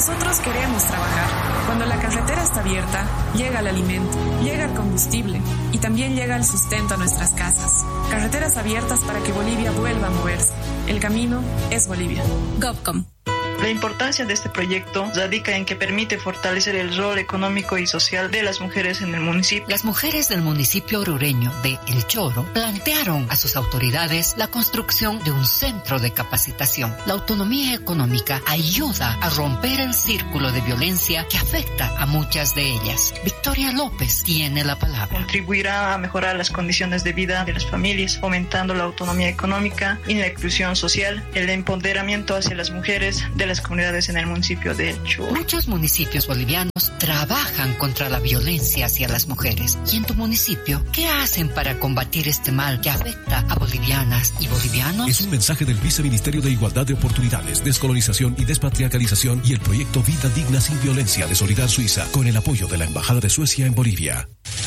nosotros queremos trabajar. Cuando la carretera está abierta, llega el alimento, llega el combustible y también llega el sustento a nuestras casas. Carreteras abiertas para que Bolivia vuelva a moverse. El camino es Bolivia. GovCom. La importancia de este proyecto radica en que permite fortalecer el rol económico y social de las mujeres en el municipio. Las mujeres del municipio orureño de El Choro plantearon a sus autoridades la construcción de un centro de capacitación. La autonomía económica ayuda a romper el círculo de violencia que afecta a muchas de ellas. Victoria López tiene la palabra. Contribuirá a mejorar las condiciones de vida de las familias, fomentando la autonomía económica y la inclusión social, el empoderamiento hacia las mujeres de las comunidades en el municipio de El Choro. Muchos municipios bolivianos trabajan contra la violencia hacia las mujeres. ¿Y en tu municipio qué hacen para combatir este mal que afecta a bolivianas y bolivianos? Es un mensaje del Viceministerio de Igualdad de Oportunidades, Descolonización y Despatriarcalización y el proyecto Vida Digna Sin Violencia de Solidar Suiza, con el apoyo de la Embajada de Suecia en Bolivia.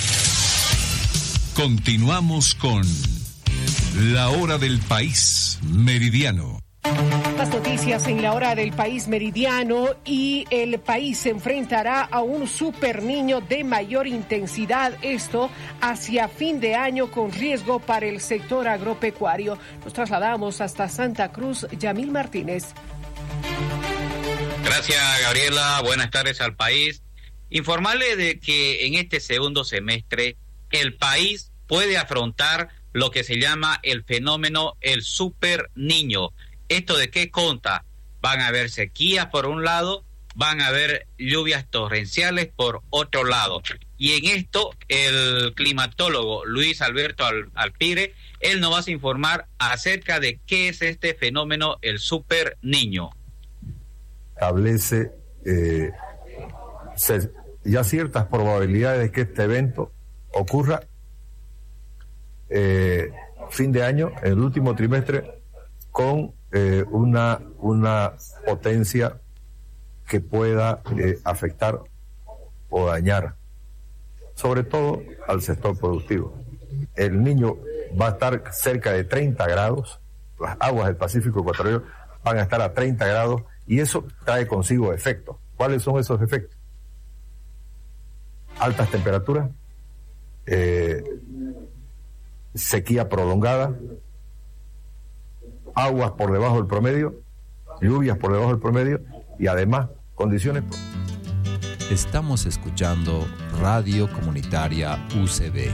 Continuamos con La Hora del País Meridiano. Las noticias en la hora del país meridiano, y el país se enfrentará a un super niño de mayor intensidad, esto hacia fin de año, con riesgo para el sector agropecuario. Nos trasladamos hasta Santa Cruz. Yamil Martínez. Gracias, Gabriela. Buenas tardes al país. Informarle de que en este segundo semestre el país puede afrontar lo que se llama el fenómeno el super niño. ¿Esto de qué consta? Van a haber sequías por un lado, van a haber lluvias torrenciales por otro lado. Y en esto el climatólogo Luis Alberto Alpire, él nos va a informar acerca de qué es este fenómeno el super niño. Establece ya ciertas probabilidades de que este evento ocurra fin de año, en el último trimestre, con una potencia que pueda afectar o dañar, sobre todo al sector productivo. El niño va a estar cerca de 30 grados, las aguas del Pacífico ecuatoriano van a estar a 30 grados, y eso trae consigo efectos. ¿Cuáles son esos efectos? Altas temperaturas, sequía prolongada, aguas por debajo del promedio, lluvias por debajo del promedio, y además condiciones. Estamos escuchando Radio Comunitaria UCB.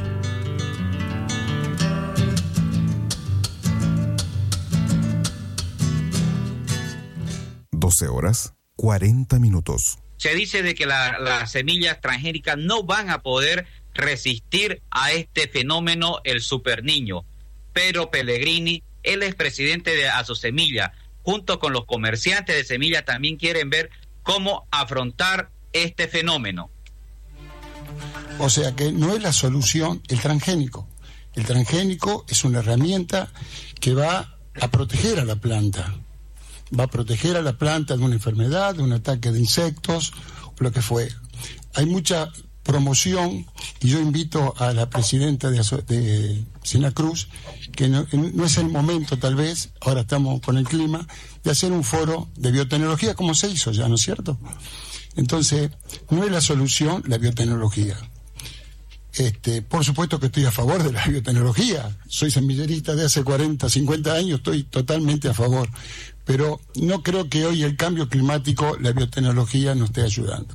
Horas 40 minutos. Se dice de que las semillas transgénicas no van a poder resistir a este fenómeno el superniño. Pedro Pellegrini, él es presidente de Asosemilla, junto con los comerciantes de semillas, también quieren ver cómo afrontar este fenómeno. O sea que no es la solución el transgénico. El transgénico es una herramienta que va a proteger a la planta. Va a proteger a la planta de una enfermedad, de un ataque de insectos, o lo que fue. Hay mucha promoción, y yo invito a la presidenta de Sina Cruz, que no es el momento, tal vez, ahora estamos con el clima, de hacer un foro de biotecnología, como se hizo ya, ¿no es cierto? Entonces, no es la solución la biotecnología. Por supuesto que estoy a favor de la biotecnología, soy semillerista de hace 40, 50 años, estoy totalmente a favor, pero no creo que hoy el cambio climático, la biotecnología nos esté ayudando.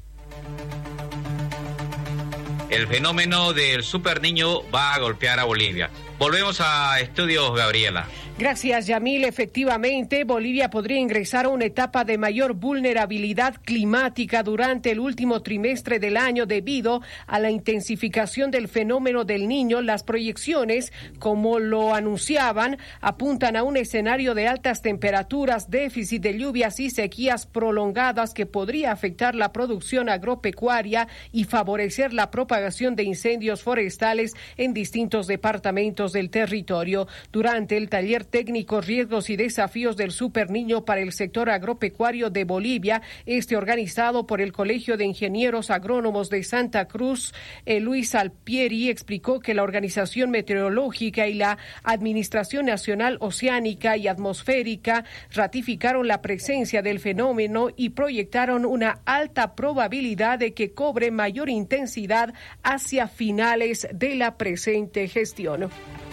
El fenómeno del superniño va a golpear a Bolivia. Volvemos a estudios, Gabriela. Gracias, Yamil. Efectivamente, Bolivia podría ingresar a una etapa de mayor vulnerabilidad climática durante el último trimestre del año debido a la intensificación del fenómeno del Niño. Las proyecciones, como lo anunciaban, apuntan a un escenario de altas temperaturas, déficit de lluvias y sequías prolongadas que podría afectar la producción agropecuaria y favorecer la propagación de incendios forestales en distintos departamentos del territorio. Durante el taller técnico riesgos y desafíos del Super Niño para el sector agropecuario de Bolivia, organizado por el Colegio de Ingenieros Agrónomos de Santa Cruz. Luis Alpieri explicó que la Organización Meteorológica y la Administración Nacional Oceánica y Atmosférica ratificaron la presencia del fenómeno y proyectaron una alta probabilidad de que cobre mayor intensidad hacia finales de la presente gestión.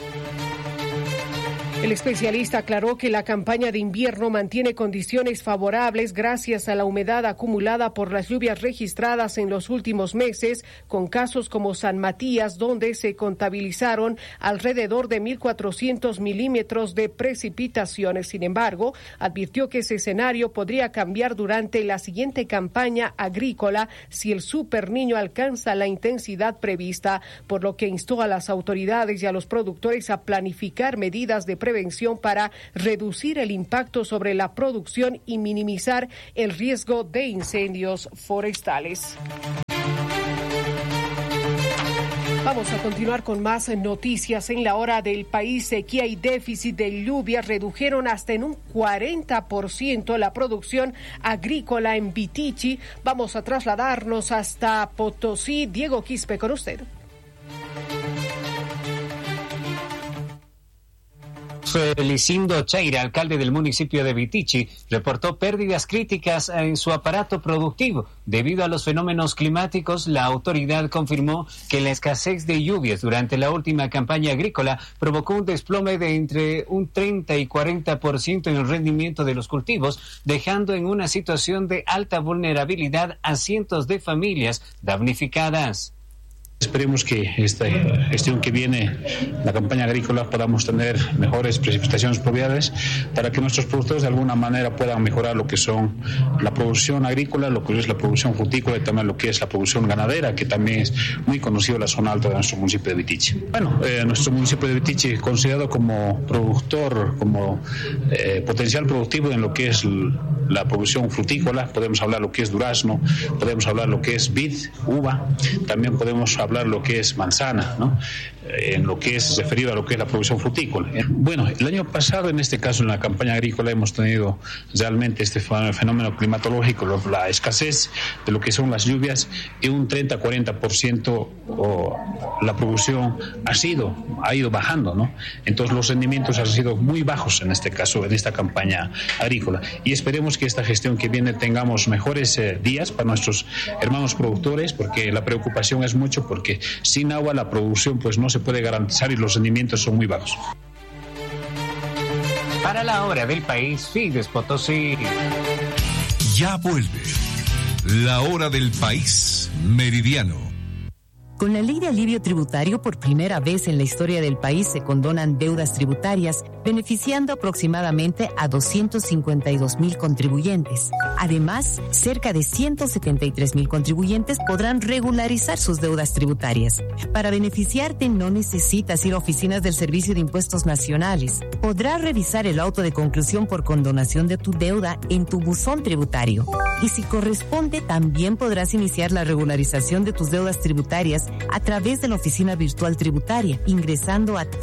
El especialista aclaró que la campaña de invierno mantiene condiciones favorables gracias a la humedad acumulada por las lluvias registradas en los últimos meses, con casos como San Matías, donde se contabilizaron alrededor de 1.400 milímetros de precipitaciones. Sin embargo, advirtió que ese escenario podría cambiar durante la siguiente campaña agrícola si el Super Niño alcanza la intensidad prevista, por lo que instó a las autoridades y a los productores a planificar medidas de prevención para reducir el impacto sobre la producción y minimizar el riesgo de incendios forestales. Vamos a continuar con más noticias. En la hora del país, sequía y déficit de lluvia redujeron hasta en un 40% la producción agrícola en Vitichi. Vamos a trasladarnos hasta Potosí. Diego Quispe, con usted. Felicindo Cheira, alcalde del municipio de Vitichi, reportó pérdidas críticas en su aparato productivo. Debido a los fenómenos climáticos, la autoridad confirmó que la escasez de lluvias durante la última campaña agrícola provocó un desplome de entre un 30 y 40% en el rendimiento de los cultivos, dejando en una situación de alta vulnerabilidad a cientos de familias damnificadas. Esperemos que esta gestión que viene, la campaña agrícola, podamos tener mejores precipitaciones pluviales para que nuestros productores de alguna manera puedan mejorar lo que son la producción agrícola, lo que es la producción frutícola y también lo que es la producción ganadera, que también es muy conocido en la zona alta de nuestro municipio de Vitichi. Bueno, nuestro municipio de Vitichi, considerado como productor, como potencial productivo en lo que es la producción frutícola, podemos hablar lo que es durazno, podemos hablar lo que es vid, uva, también podemos hablar lo que es manzana, ¿no? En lo que es referido a lo que es la producción frutícola. Bueno, el año pasado, en este caso, en la campaña agrícola, hemos tenido realmente este fenómeno climatológico, la escasez de lo que son las lluvias, y un 30-40% la producción ha ido bajando, ¿no? Entonces los rendimientos han sido muy bajos en este caso, en esta campaña agrícola, y esperemos que esta gestión que viene tengamos mejores días para nuestros hermanos productores, porque la preocupación es mucho, porque sin agua la producción pues no se puede garantizar y los rendimientos son muy bajos. Para la hora del país, Fides Potosí. Ya vuelve la hora del país meridiano. Con la ley de alivio tributario, por primera vez en la historia del país se condonan deudas tributarias, beneficiando aproximadamente a 252,000 contribuyentes. Además, cerca de 173,000 contribuyentes podrán regularizar sus deudas tributarias. Para beneficiarte no necesitas ir a oficinas del Servicio de Impuestos Nacionales. Podrás revisar el auto de conclusión por condonación de tu deuda en tu buzón tributario. Y si corresponde, también podrás iniciar la regularización de tus deudas tributarias a través de la oficina virtual tributaria, ingresando a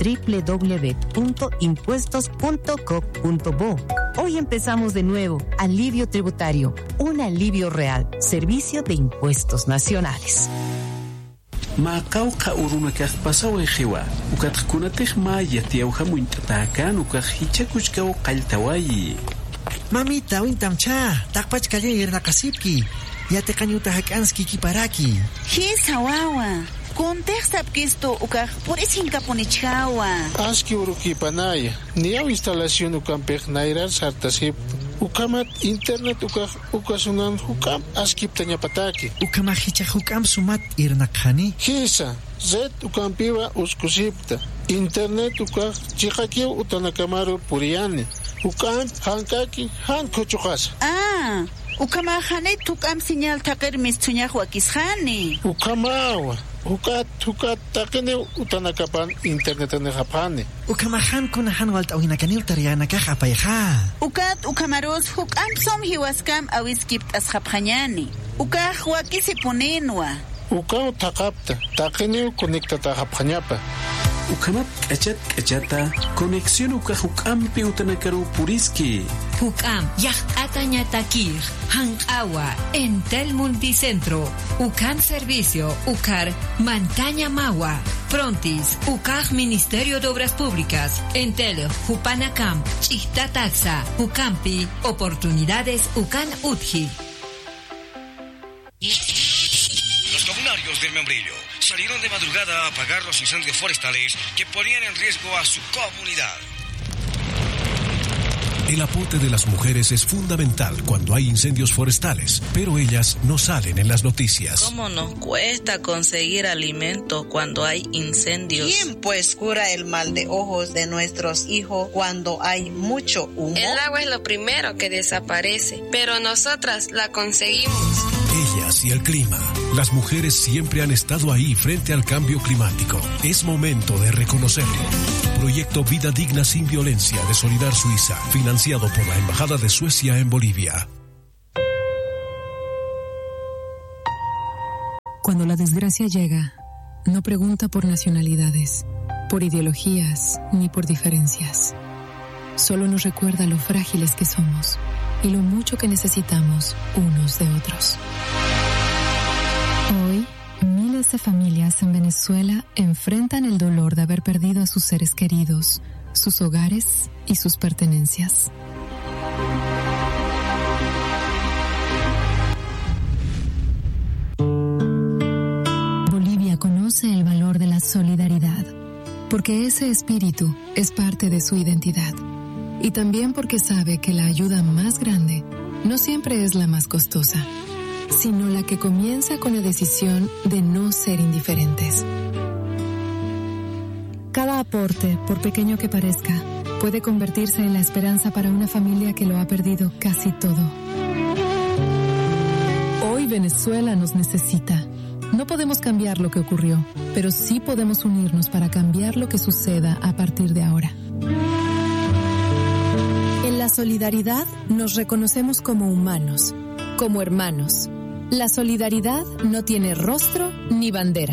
www.impuestos.co.bo. Hoy empezamos de nuevo. Alivio tributario, un alivio real. Servicio de Impuestos Nacionales. Macauca urunacaj pasaw ejiwa, ukatkunatej maya tiauja muintatakan ukajichakuchkau qaltawayi. Mamita, wintamcha, takpach kalle irnakasipki. Yate kanyuta hakanski kiparaki. Hisa wawa. Contexta que esto ukaj por eso incaponichawa. Aski uruki panaya. Niau instalación ukampej nairan sartasip. Ukamat internet ukasunan hukam askip tanya pataki. Ukamahicha hukam sumat irnakhani. Hisa. Zet ukampiwa uskusipta. Internet ukaj chikakiu utanakamaru puriani. Ukam hankaki hankochukas. Ah. Ukamahane tukam señal taker mistuñahua kishani. Ukamawa. Hukat takene utanakapan internet en Japane. Ukamahan kunahan walt awinakanil tariana kahapayha. Ukat ukamaros hukam som hiwaskam awiskipt as japanyani. Ukahwa kisiponenwa. Ukam takapta takene conecta ta japanyapa. ukamat kachata conexión ukajuk'ampi utanakaru puriski. Huk'am atañatakir hanq'awa Entel Multicentro ukan servicio ukar Mantaña Mawa Prontis ukaj Ministerio de Obras Públicas Entel Hupanacam Chihta Taxa Ukampi Oportunidades ukan Utji. Los comunarios del Membrillo salieron de madrugada a apagar los incendios forestales que ponían en riesgo a su comunidad. El aporte de las mujeres es fundamental cuando hay incendios forestales, pero ellas no salen en las noticias. ¿Cómo nos cuesta conseguir alimento cuando hay incendios? ¿Quién pues cura el mal de ojos de nuestros hijos cuando hay mucho humo? El agua es lo primero que desaparece, pero nosotras la conseguimos. Ellas y el clima. Las mujeres siempre han estado ahí frente al cambio climático. Es momento de reconocerlo. Proyecto Vida Digna sin Violencia de Solidar Suiza, financiado por la Embajada de Suecia en Bolivia. Cuando la desgracia llega, no pregunta por nacionalidades, por ideologías ni por diferencias. Solo nos recuerda lo frágiles que somos y lo mucho que necesitamos unos de otros. Hoy, miles de familias en Venezuela enfrentan el dolor de haber perdido a sus seres queridos, sus hogares y sus pertenencias. Bolivia conoce el valor de la solidaridad, porque ese espíritu es parte de su identidad. Y también porque sabe que la ayuda más grande no siempre es la más costosa, sino la que comienza con la decisión de no ser indiferentes. Cada aporte, por pequeño que parezca, puede convertirse en la esperanza para una familia que lo ha perdido casi todo. Hoy Venezuela nos necesita. No podemos cambiar lo que ocurrió, pero sí podemos unirnos para cambiar lo que suceda a partir de ahora. En la solidaridad nos reconocemos como humanos, como hermanos. La solidaridad no tiene rostro ni bandera.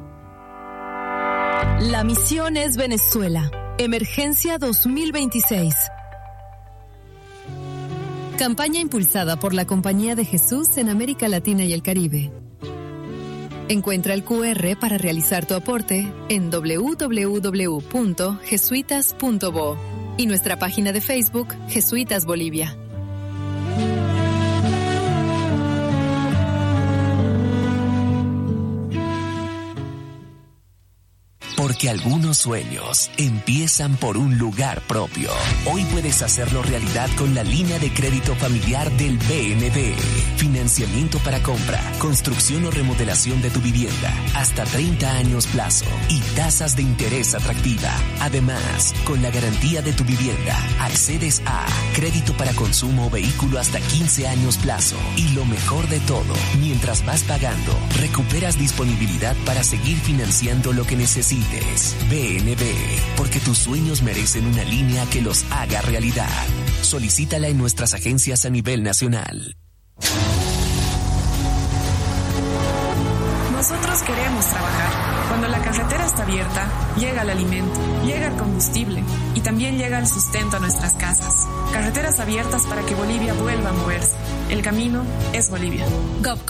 La misión es Venezuela. Emergencia 2026. Campaña impulsada por la Compañía de Jesús en América Latina y el Caribe. Encuentra el QR para realizar tu aporte en www.jesuitas.bo y nuestra página de Facebook Jesuitas Bolivia. Porque algunos sueños empiezan por un lugar propio. Hoy puedes hacerlo realidad con la línea de crédito familiar del BNB. Financiamiento para compra, construcción o remodelación de tu vivienda, hasta 30 años plazo y tasas de interés atractiva. Además, con la garantía de tu vivienda, accedes a crédito para consumo o vehículo hasta 15 años plazo. Y lo mejor de todo, mientras vas pagando, recuperas disponibilidad para seguir financiando lo que necesites. BNB, porque tus sueños merecen una línea que los haga realidad. Solicítala en nuestras agencias a nivel nacional. Nosotros queremos trabajar. Cuando la carretera está abierta, llega el alimento, llega el combustible y también llega el sustento a nuestras casas. Carreteras abiertas para que Bolivia vuelva a moverse. El camino es Bolivia.